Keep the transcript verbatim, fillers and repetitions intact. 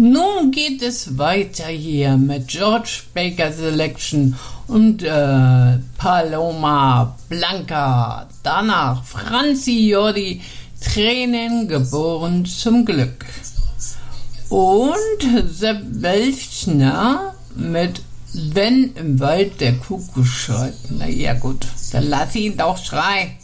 Nun geht es weiter hier mit George Baker Selection und äh, Paloma Blanca. Danach Franzi Jordi, Tränen geboren zum Glück. Und Sepp Welchner mit Wenn im Wald der Kuckuck schreit. Na ja gut, dann lass ihn doch schreien.